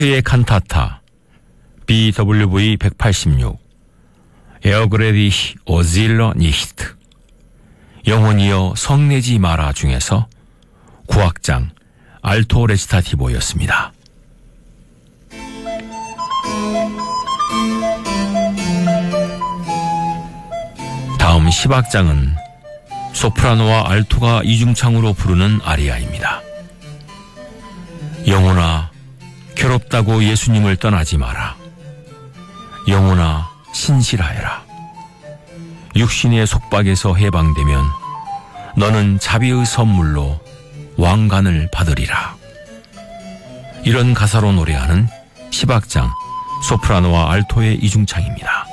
의 칸타타 BWV 186 에어그레디히 오질러 니히트 영혼이여 성내지 마라 중에서 구악장 알토 레시타티보였습니다. 다음 10악장은 소프라노와 알토가 이중창으로 부르는 아리아입니다. 영혼아 괴롭다고 예수님을 떠나지 마라. 영혼아 신실하여라. 육신의 속박에서 해방되면 너는 자비의 선물로 왕관을 받으리라. 이런 가사로 노래하는 10악장 소프라노와 알토의 이중창입니다.